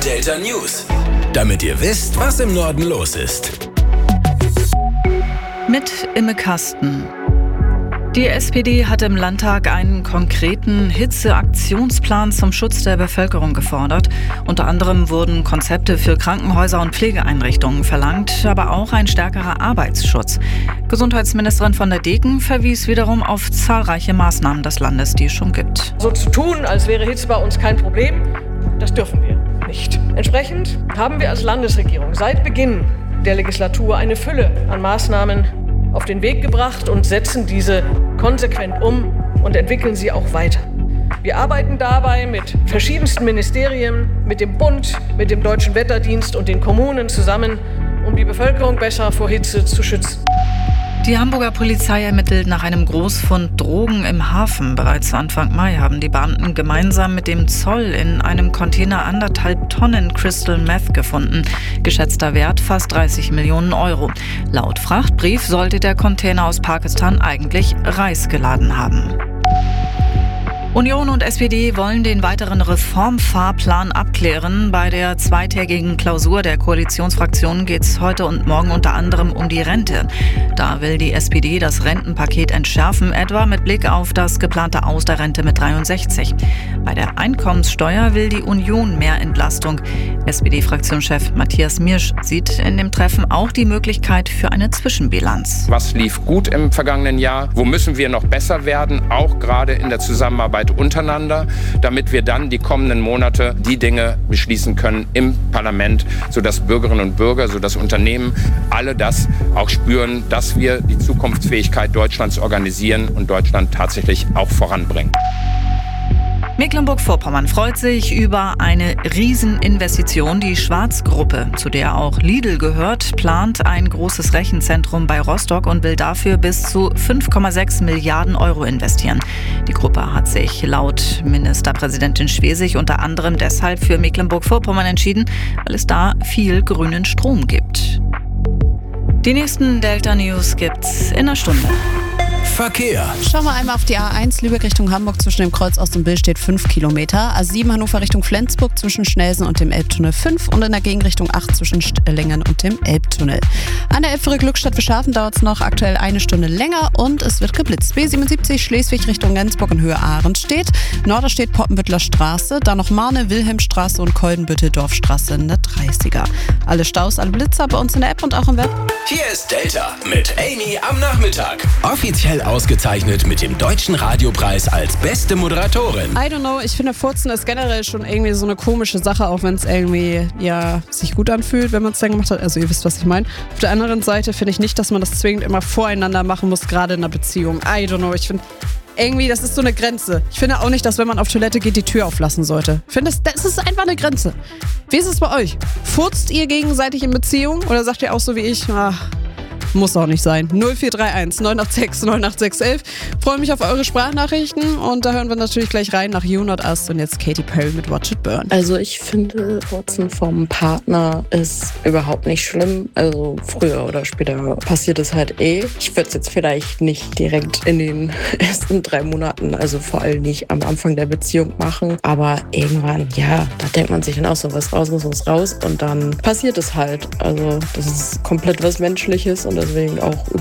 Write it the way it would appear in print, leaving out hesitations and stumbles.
Delta News. Damit ihr wisst, was im Norden los ist. Mit Imme Kasten. Die SPD hat im Landtag einen konkreten Hitzeaktionsplan zum Schutz der Bevölkerung gefordert. Unter anderem wurden Konzepte für Krankenhäuser und Pflegeeinrichtungen verlangt, aber auch ein stärkerer Arbeitsschutz. Gesundheitsministerin von der Degen verwies wiederum auf zahlreiche Maßnahmen des Landes, die es schon gibt. So zu tun, als wäre Hitze bei uns kein Problem, das dürfen wir nicht. Entsprechend haben wir als Landesregierung seit Beginn der Legislatur eine Fülle an Maßnahmen auf den Weg gebracht und setzen diese konsequent um und entwickeln sie auch weiter. Wir arbeiten dabei mit verschiedensten Ministerien, mit dem Bund, mit dem Deutschen Wetterdienst und den Kommunen zusammen, um die Bevölkerung besser vor Hitze zu schützen. Die Hamburger Polizei ermittelt nach einem Großfund Drogen im Hafen. Bereits Anfang Mai haben die Beamten gemeinsam mit dem Zoll in einem Container 1,5 Tonnen Crystal Meth gefunden. Geschätzter Wert fast 30 Millionen Euro. Laut Frachtbrief sollte der Container aus Pakistan eigentlich Reis geladen haben. Union und SPD wollen den weiteren Reformfahrplan abklären. Bei der zweitägigen Klausur der Koalitionsfraktionen geht es heute und morgen unter anderem um die Rente. Da will die SPD das Rentenpaket entschärfen, etwa mit Blick auf das geplante Aus der Rente mit 63. Bei der Einkommenssteuer will die Union mehr Entlastung. SPD-Fraktionschef Matthias Mirsch sieht in dem Treffen auch die Möglichkeit für eine Zwischenbilanz. Was lief gut im vergangenen Jahr? Wo müssen wir noch besser werden? Auch gerade in der Zusammenarbeit untereinander, damit wir dann die kommenden Monate die Dinge beschließen können im Parlament, sodass Bürgerinnen und Bürger, sodass Unternehmen alle das auch spüren, dass wir die Zukunftsfähigkeit Deutschlands organisieren und Deutschland tatsächlich auch voranbringen. Mecklenburg-Vorpommern freut sich über eine Rieseninvestition. Die Schwarz-Gruppe, zu der auch Lidl gehört, plant ein großes Rechenzentrum bei Rostock und will dafür bis zu 5,6 Milliarden Euro investieren. Die Gruppe hat sich laut Ministerpräsidentin Schwesig unter anderem deshalb für Mecklenburg-Vorpommern entschieden, weil es da viel grünen Strom gibt. Die nächsten Delta News gibt's in einer Stunde. Verkehr. Schauen wir einmal auf die A1 Lübeck Richtung Hamburg. Zwischen dem Kreuz Ost und Bill steht 5 Kilometer. A7 Hannover Richtung Flensburg zwischen Schnelsen und dem Elbtunnel 5 und in der Gegenrichtung 8 zwischen Stellingen und dem Elbtunnel. An der Elbfähre Glückstadt Wischhafen dauert es noch aktuell 1 Stunde länger und es wird geblitzt. B77 Schleswig Richtung Rendsburg in Höhe Ahrenstedt. Norderstedt Poppenbüttler Straße, dann noch Marne, Wilhelmstraße und Koldenbüttel-Dorfstraße in der 30er. Alle Staus, alle Blitzer bei uns in der App und auch im Web. Hier ist Delta mit Amy am Nachmittag. Offiziell ausgezeichnet mit dem Deutschen Radiopreis als beste Moderatorin. I don't know, ich finde Furzen ist generell schon irgendwie so eine komische Sache, auch wenn es irgendwie sich gut anfühlt, wenn man es dann gemacht hat. Also ihr wisst, was ich meine. Auf der anderen Seite finde ich nicht, dass man das zwingend immer voreinander machen muss, gerade in einer Beziehung. I don't know, ich finde irgendwie, das ist so eine Grenze. Ich finde auch nicht, dass wenn man auf Toilette geht, die Tür auflassen sollte. Ich finde, das ist einfach eine Grenze. Wie ist es bei euch? Furzt ihr gegenseitig in Beziehung oder sagt ihr auch so wie ich, muss auch nicht sein. 0431 986 98611. Freue mich auf eure Sprachnachrichten und da hören wir natürlich gleich rein nach You Not Us und jetzt Katy Perry mit Watch It Burn. Also ich finde, Furzen vom Partner ist überhaupt nicht schlimm. Also früher oder später passiert es halt eh. Ich würde es jetzt vielleicht nicht direkt in den ersten 3 Monaten, also vor allem nicht am Anfang der Beziehung machen. Aber irgendwann, da denkt man sich dann auch so, was raus muss raus und dann passiert es halt. Also das ist komplett was Menschliches und deswegen auch